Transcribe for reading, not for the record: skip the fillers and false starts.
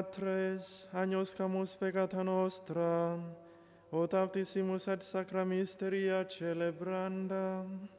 Patres, agnoscamus peccata nostra, o taptissimus ad sacra mysteria celebranda.